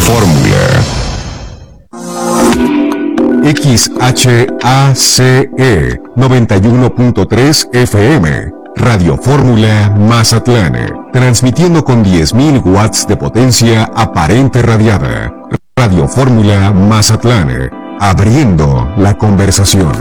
Fórmula. XHACE 91.3 FM. Radio Fórmula Mazatlán. Transmitiendo con 10.000 watts de potencia aparente radiada. Radio Fórmula Mazatlán. Abriendo la conversación.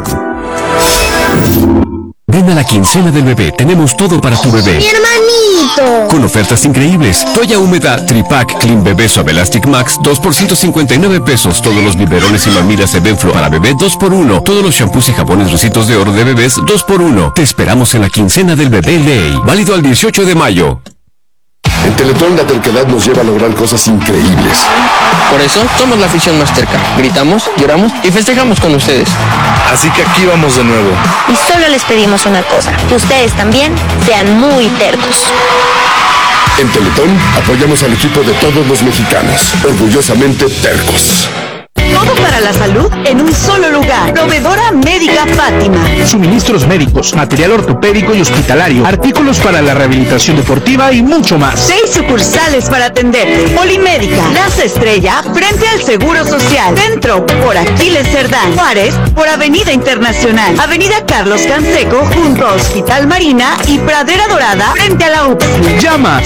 Ven a la quincena del bebé, tenemos todo para tu bebé. ¡Mi hermanito! Con ofertas increíbles. Toalla húmeda Tripack Clean Bebé Suave Elastic Max, 2 por 159 pesos. Todos los biberones y mamilas de Benflo para bebé, 2 por 1. Todos los shampoos y jabones Rositos de Oro de bebés, 2 por 1. Te esperamos en la quincena del bebé Ley, válido al 18 de mayo. En Teletón la terquedad nos lleva a lograr cosas increíbles. Por eso somos la afición más terca. Gritamos, lloramos y festejamos con ustedes. Así que aquí vamos de nuevo. Y solo les pedimos una cosa, que ustedes también sean muy tercos. En Teletón apoyamos al equipo de todos los mexicanos, orgullosamente tercos. Todo para la salud en un solo lugar. Proveedora Médica Fátima. Suministros médicos, material ortopédico y hospitalario, artículos para la rehabilitación deportiva y mucho más. 6 sucursales para atenderte. Polimédica, Plaza Estrella, frente al Seguro Social. Centro, por Aquiles Cerdán. Juárez, por Avenida Internacional. Avenida Carlos Canseco, junto a Hospital Marina y Pradera Dorada, frente a la UPSI. Llama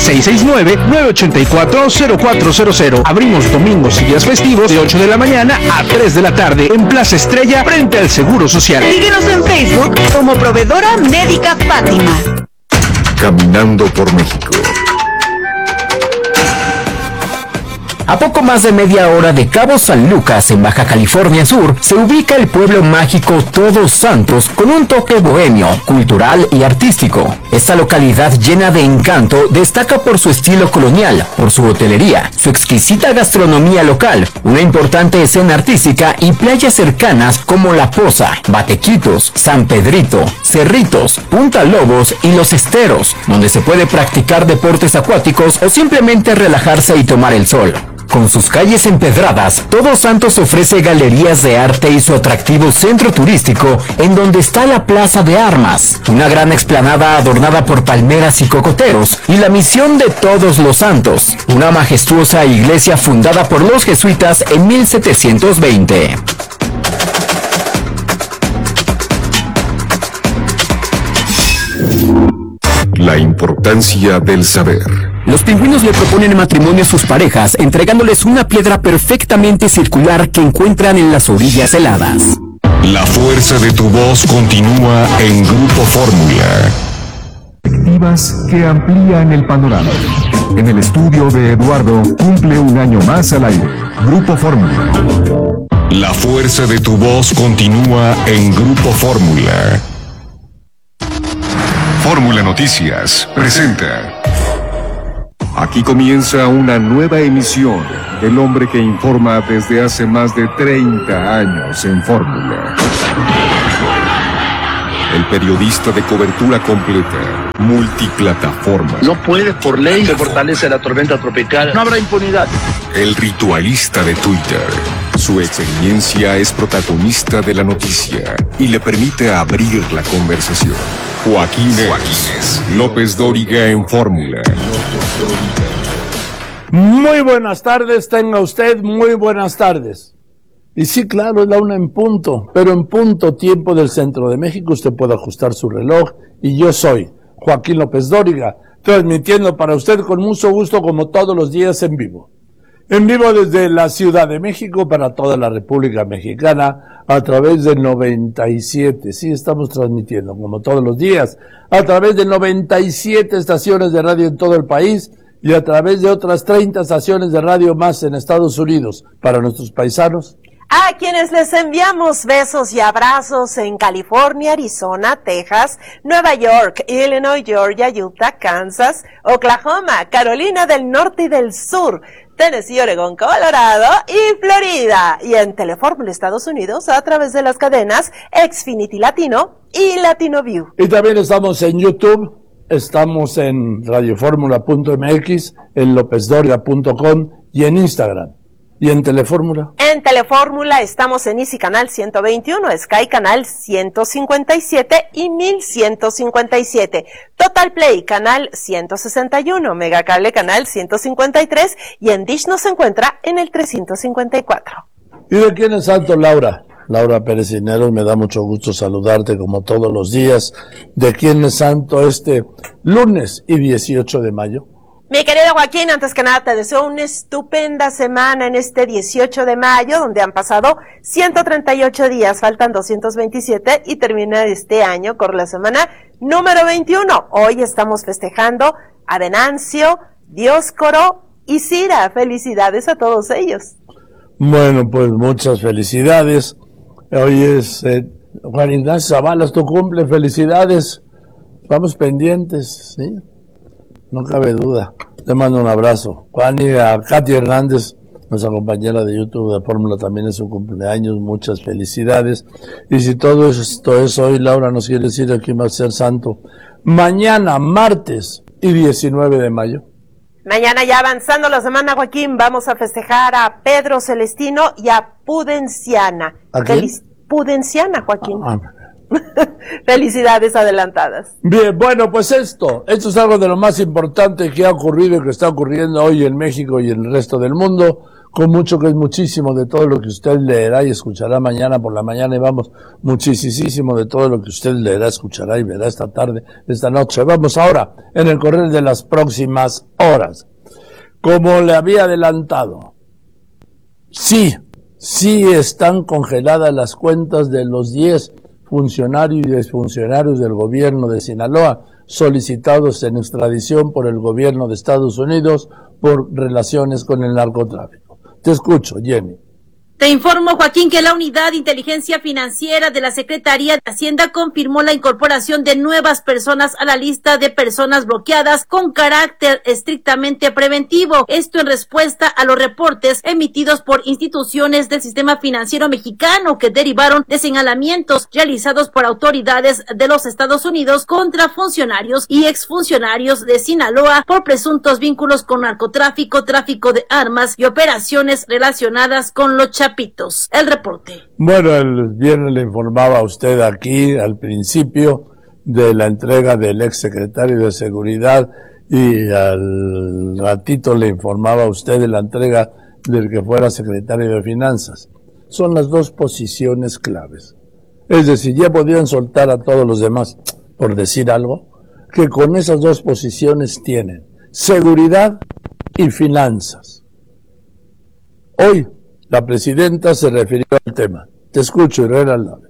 669-984-0400. Abrimos domingos y días festivos de 8 de la mañana a 3 de la tarde en Plaza Estrella frente al Seguro Social. Síguenos en Facebook como Proveedora Médica Fátima. Caminando por México. A poco más de media hora de Cabo San Lucas, en Baja California Sur, se ubica el pueblo mágico Todos Santos con un toque bohemio, cultural y artístico. Esta localidad llena de encanto destaca por su estilo colonial, por su hotelería, su exquisita gastronomía local, una importante escena artística y playas cercanas como La Poza, Batequitos, San Pedrito, Cerritos, Punta Lobos y Los Esteros, donde se puede practicar deportes acuáticos o simplemente relajarse y tomar el sol. Con sus calles empedradas, Todos Santos ofrece galerías de arte y su atractivo centro turístico, en donde está la Plaza de Armas, una gran explanada adornada por palmeras y cocoteros, y la Misión de Todos los Santos, una majestuosa iglesia fundada por los jesuitas en 1720. La importancia del saber. Los pingüinos le proponen matrimonio a sus parejas, entregándoles una piedra perfectamente circular que encuentran en las orillas heladas. La fuerza de tu voz continúa en Grupo Fórmula. Perspectivas que amplían el panorama. En el estudio de Eduardo cumple un año más al aire. Grupo Fórmula. La fuerza de tu voz continúa en Grupo Fórmula. Fórmula Noticias presenta. Aquí comienza una nueva emisión del hombre que informa desde hace más de 30 años en Fórmula. El periodista de cobertura completa, multiplataforma. No puede, por ley, se fortalece la tormenta tropical. No habrá impunidad. El ritualista de Twitter. Su experiencia es protagonista de la noticia y le permite abrir la conversación. Joaquín López Dóriga en Fórmula. Muy buenas tardes, tenga usted muy buenas tardes. Y sí, claro, es la 1 en punto, pero en punto tiempo del centro de México usted puede ajustar su reloj y yo soy Joaquín López Dóriga, transmitiendo para usted con mucho gusto como todos los días en vivo. En vivo desde la Ciudad de México para toda la República Mexicana a través del 97. Sí, estamos transmitiendo como todos los días a través de 97 estaciones de radio en todo el país y a través de otras 30 estaciones de radio más en Estados Unidos para nuestros paisanos. A quienes les enviamos besos y abrazos en California, Arizona, Texas, Nueva York, Illinois, Georgia, Utah, Kansas, Oklahoma, Carolina del Norte y del Sur, Tennessee, Oregón, Colorado y Florida. Y en Telefórmula Estados Unidos a través de las cadenas Xfinity Latino y Latino View. Y también estamos en YouTube, estamos en radioformula.mx, en lopezdoriga.com y en Instagram. ¿Y en Telefórmula? En Telefórmula estamos en Easy Canal 121, Sky Canal 157 y 1157, Total Play Canal 161, Megacable Canal 153 y en Dish nos encuentra en el 354. ¿Y de quién es santo, Laura? Laura Pérez Cisneros, me da mucho gusto saludarte como todos los días. ¿De quién es santo este lunes y 18 de mayo? Mi querido Joaquín, antes que nada te deseo una estupenda semana en este 18 de mayo, donde han pasado 138 días, faltan 227 y termina este año con la semana número 21. Hoy estamos festejando a Venancio, Dioscoro y Cira. Felicidades a todos ellos. Bueno, pues muchas felicidades. Hoy es Juan Ignacio Zavala, tu cumple, felicidades. Vamos pendientes, ¿sí? No cabe duda. Te mando un abrazo. Juan, y a Katy Hernández, nuestra compañera de YouTube de Fórmula, también es su cumpleaños. Muchas felicidades. Y si todo esto es hoy, Laura nos quiere decir a quién va a ser santo. Mañana, martes y 19 de mayo. Mañana, ya avanzando la semana, Joaquín, vamos a festejar a Pedro Celestino y a Pudenciana. ¿A quién? Pudenciana, Joaquín. Felicidades adelantadas. Bien, bueno, pues esto es algo de lo más importante que ha ocurrido y que está ocurriendo hoy en México y en el resto del mundo, con mucho que es muchísimo de todo lo que usted leerá y escuchará mañana por la mañana, y vamos, muchísimo de todo lo que usted leerá, escuchará y verá esta tarde, esta noche. Vamos ahora en el correr de las próximas horas. Como le había adelantado, sí están congeladas las cuentas de los 10 funcionarios y exfuncionarios del gobierno de Sinaloa solicitados en extradición por el gobierno de Estados Unidos por relaciones con el narcotráfico. Te escucho, Jenny. Te informo, Joaquín, que la Unidad de Inteligencia Financiera de la Secretaría de Hacienda confirmó la incorporación de nuevas personas a la lista de personas bloqueadas con carácter estrictamente preventivo. Esto en respuesta a los reportes emitidos por instituciones del sistema financiero mexicano que derivaron de señalamientos realizados por autoridades de los Estados Unidos contra funcionarios y exfuncionarios de Sinaloa por presuntos vínculos con narcotráfico, tráfico de armas y operaciones relacionadas con los chapitos. El reporte. Bueno, el viernes le informaba a usted aquí al principio de la entrega del exsecretario de Seguridad y al ratito le informaba a usted de la entrega del que fuera secretario de Finanzas. Son las dos posiciones claves. Es decir, ya podían soltar a todos los demás, por decir algo, que con esas dos posiciones tienen seguridad y finanzas. Hoy la presidenta se refirió al tema. Te escucho, Herrera Aldave.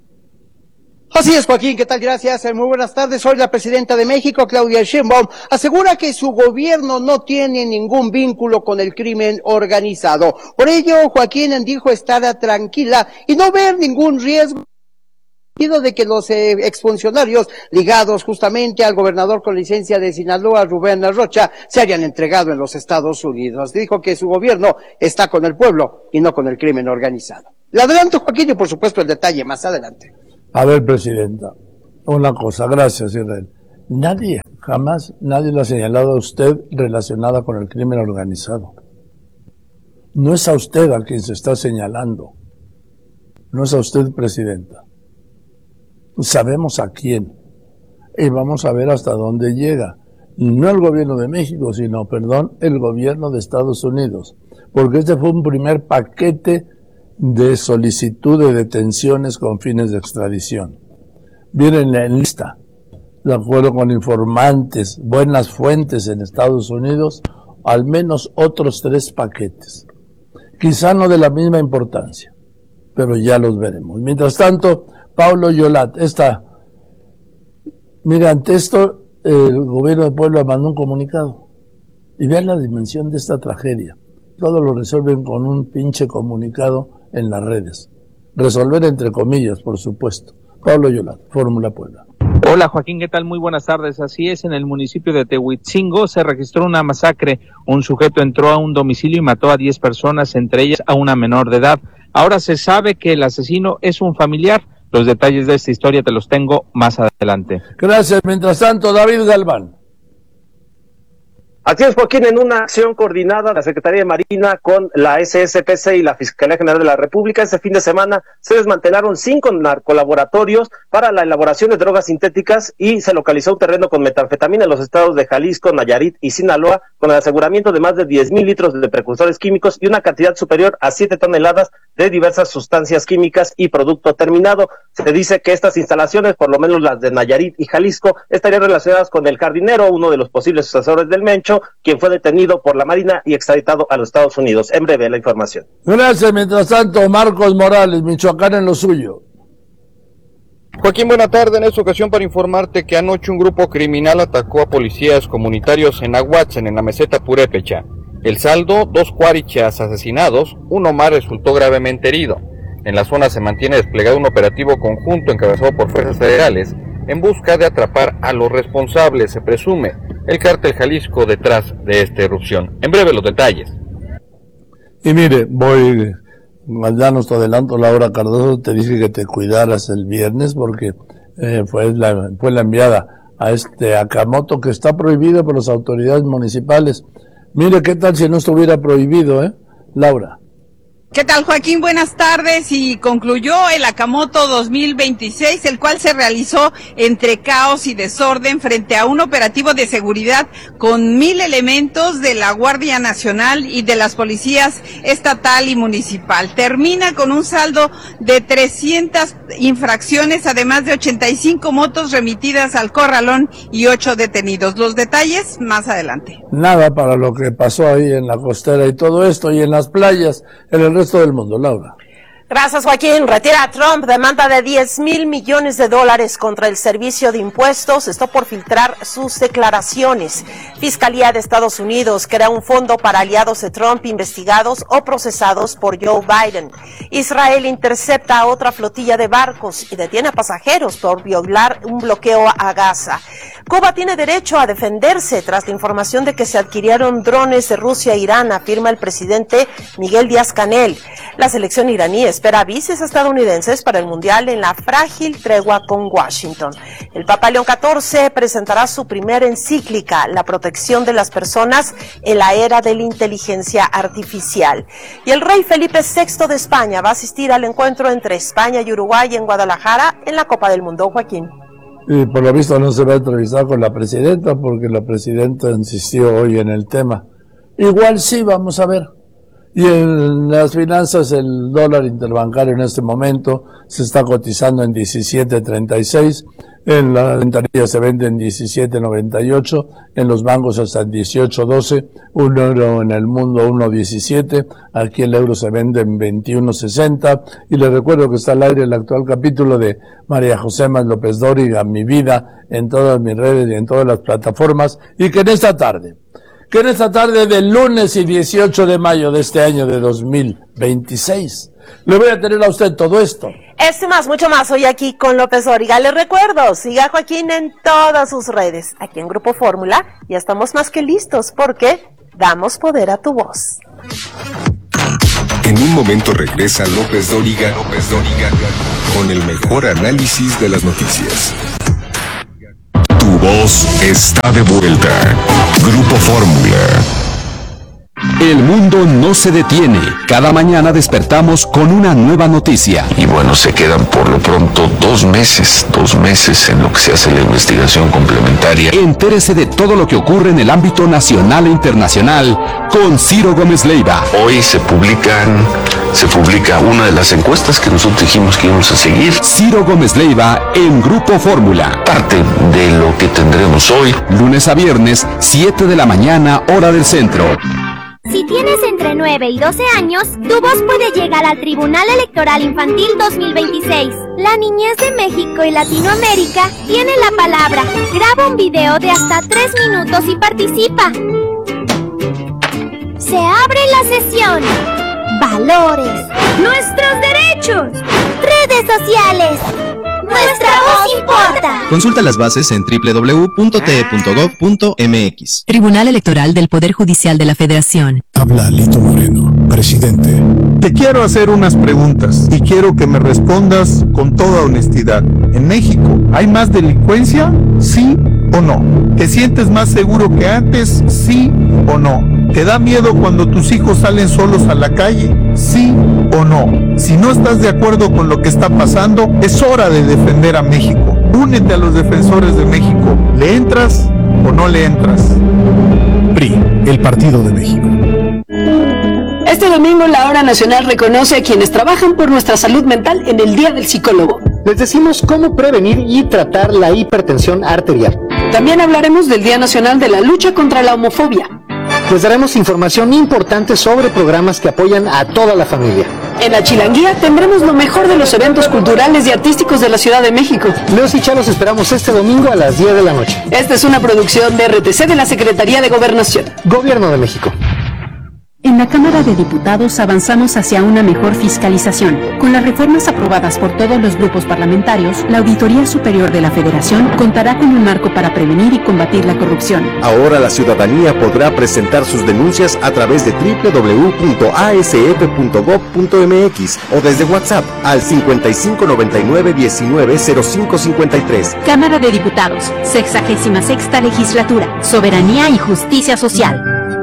Así es, Joaquín, ¿qué tal? Gracias. Muy buenas tardes. Hoy la presidenta de México, Claudia Sheinbaum, asegura que su gobierno no tiene ningún vínculo con el crimen organizado. Por ello, Joaquín dijo estar tranquila y no ver ningún riesgo de que los exfuncionarios ligados justamente al gobernador con licencia de Sinaloa, Rubén Rocha, se hayan entregado en los Estados Unidos. Dijo que su gobierno está con el pueblo y no con el crimen organizado. Le adelanto, Joaquín, y por supuesto el detalle más adelante. A ver, presidenta, una cosa, gracias, Israel. Jamás nadie lo ha señalado a usted relacionada con el crimen organizado. No es a usted a quien se está señalando. No es a usted, presidenta. Sabemos a quién. Y vamos a ver hasta dónde llega. No el gobierno de México, sino, el gobierno de Estados Unidos. Porque este fue un primer paquete de solicitud de detenciones con fines de extradición. Vienen en lista, de acuerdo con informantes, buenas fuentes en Estados Unidos, al menos otros 3 paquetes. Quizá no de la misma importancia, pero ya los veremos. Mientras tanto, Paulo Yolat, mira, ante esto, el gobierno de Puebla mandó un comunicado. Y vean la dimensión de esta tragedia. Todo lo resuelven con un pinche comunicado en las redes. Resolver entre comillas, por supuesto. Paulo Yolat, Fórmula Puebla. Hola Joaquín, ¿qué tal? Muy buenas tardes. Así es, en el municipio de Tehuitzingo se registró una masacre. Un sujeto entró a un domicilio y mató a 10 personas, entre ellas a una menor de edad. Ahora se sabe que el asesino es un familiar. Los detalles de esta historia te los tengo más adelante. Gracias. Mientras tanto, David Galván. Así es, Joaquín, en una acción coordinada la Secretaría de Marina con la SSPC y la Fiscalía General de la República, este fin de semana se desmantelaron 5 narcolaboratorios para la elaboración de drogas sintéticas y se localizó un terreno con metanfetamina en los estados de Jalisco, Nayarit y Sinaloa, con el aseguramiento de más de 10,000 litros de precursores químicos y una cantidad superior a 7 toneladas de diversas sustancias químicas y producto terminado. Se dice que estas instalaciones, por lo menos las de Nayarit y Jalisco, estarían relacionadas con el Jardinero, uno de los posibles sucesores del Mencho, quien fue detenido por la Marina y extraditado a los Estados Unidos. En breve la información. Gracias. Mientras tanto, Marcos Morales, Michoacán en lo suyo. Joaquín, buena tarde. En esta ocasión para informarte que anoche un grupo criminal atacó a policías comunitarios en Aguatzen, en la meseta Purépecha. El saldo, 2 cuarichas asesinados, uno más resultó gravemente herido. En la zona se mantiene desplegado un operativo conjunto encabezado por fuerzas federales en busca de atrapar a los responsables, se presume, el cártel Jalisco detrás de esta erupción. En breve los detalles. Y mire, ya nos te adelanto, Laura Cardoso, te dije que te cuidaras el viernes porque fue la enviada a este Akamoto, que está prohibido por las autoridades municipales. Mire, ¿qué tal si no estuviera prohibido, Laura? ¿Qué tal, Joaquín? Buenas tardes. Y concluyó el Akamoto 2026, el cual se realizó entre caos y desorden frente a un operativo de seguridad con 1,000 elementos de la Guardia Nacional y de las policías estatal y municipal. Termina con un saldo de 300 infracciones, además de 85 motos remitidas al corralón y 8 detenidos. Los detalles más adelante. Nada para lo que pasó ahí en la costera y todo esto, y en las playas, en el resto del mundo, Laura. Gracias, Joaquín. Retira a Trump demanda de $10,000 millones contra el Servicio de Impuestos. Esto por filtrar sus declaraciones. Fiscalía de Estados Unidos crea un fondo para aliados de Trump investigados o procesados por Joe Biden. Israel intercepta a otra flotilla de barcos y detiene a pasajeros por violar un bloqueo a Gaza. Cuba tiene derecho a defenderse tras la información de que se adquirieron drones de Rusia e Irán, afirma el presidente Miguel Díaz-Canel. La selección iraní espera avisos estadounidenses para el Mundial en la frágil tregua con Washington. El Papa León XIV presentará su primera encíclica, La protección de las personas en la era de la inteligencia artificial. Y el rey Felipe VI de España va a asistir al encuentro entre España y Uruguay en Guadalajara en la Copa del Mundo, Joaquín. Y por lo visto no se va a entrevistar con la presidenta porque la presidenta insistió hoy en el tema. Igual sí, vamos a ver. Y en las finanzas, el dólar interbancario en este momento se está cotizando en 17.36, en la ventanilla se vende en 17.98, en los bancos hasta en 18.12, un euro en el mundo 1.17, aquí el euro se vende en 21.60, y les recuerdo que está al aire el actual capítulo de María José Más López Dóriga, Mi Vida, en todas mis redes y en todas las plataformas, y que en esta tarde del lunes y 18 de mayo de este año de 2026, le voy a tener a usted todo esto. Esto y más, mucho más, hoy aquí con López Dóriga. Les recuerdo, siga a Joaquín en todas sus redes, aquí en Grupo Fórmula, ya estamos más que listos, porque damos poder a tu voz. En un momento regresa López Dóriga, con el mejor análisis de las noticias. Tu voz está de vuelta. Grupo Fórmula. El mundo no se detiene. Cada mañana despertamos con una nueva noticia. Y bueno, se quedan por lo pronto 2 meses en lo que se hace la investigación complementaria. Entérese de todo lo que ocurre en el ámbito nacional e internacional con Ciro Gómez Leiva. Hoy se publica una de las encuestas que nosotros dijimos que íbamos a seguir. Ciro Gómez Leiva en Grupo Fórmula. Parte de lo que tendremos hoy. Lunes a viernes, 7 de la mañana, hora del centro. Si tienes entre 9 y 12 años, tu voz puede llegar al Tribunal Electoral Infantil 2026. La niñez de México y Latinoamérica tiene la palabra. Graba un video de hasta 3 minutos y participa. Se abre la sesión. Valores. Nuestros derechos. Redes sociales. Nuestra voz importa. Consulta las bases en www.te.gov.mx. Tribunal Electoral del Poder Judicial de la Federación. Habla Alito Moreno, presidente. Te quiero hacer unas preguntas y quiero que me respondas con toda honestidad. ¿En México hay más delincuencia? ¿Sí o no? ¿Te sientes más seguro que antes? ¿Sí o no? ¿Te da miedo cuando tus hijos salen solos a la calle? ¿Sí o no? Si no estás de acuerdo con lo que está pasando, es hora de defender a México. Únete a los defensores de México. ¿Le entras o no le entras? PRI, el Partido de México. Este domingo la Hora Nacional reconoce a quienes trabajan por nuestra salud mental en el Día del Psicólogo. Les decimos cómo prevenir y tratar la hipertensión arterial. También hablaremos del Día Nacional de la Lucha contra la Homofobia. Les daremos información importante sobre programas que apoyan a toda la familia. En la Chilanguía tendremos lo mejor de los eventos culturales y artísticos de la Ciudad de México. Leos y Chá los esperamos este domingo a las 10 de la noche. Esta es una producción de RTC de la Secretaría de Gobernación. Gobierno de México. En la Cámara de Diputados avanzamos hacia una mejor fiscalización. Con las reformas aprobadas por todos los grupos parlamentarios, la Auditoría Superior de la Federación contará con un marco para prevenir y combatir la corrupción. Ahora la ciudadanía podrá presentar sus denuncias a través de www.asf.gov.mx o desde WhatsApp al 5599-190553. Cámara de Diputados, 66ª Legislatura, Soberanía y Justicia Social.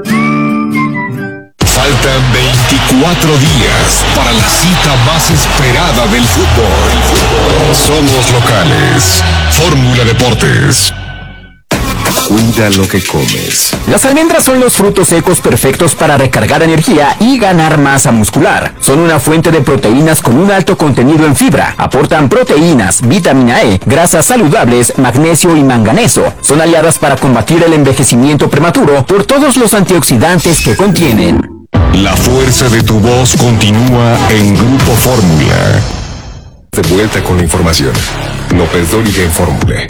Faltan 24 días para la cita más esperada del fútbol. Somos locales. Fórmula Deportes. Cuida lo que comes. Las almendras son los frutos secos perfectos para recargar energía y ganar masa muscular. Son una fuente de proteínas con un alto contenido en fibra. Aportan proteínas, vitamina E, grasas saludables, magnesio y manganeso. Son aliadas para combatir el envejecimiento prematuro por todos los antioxidantes que contienen. La fuerza de tu voz continúa en Grupo Fórmula. De vuelta con la información. López Dóriga en Fórmula.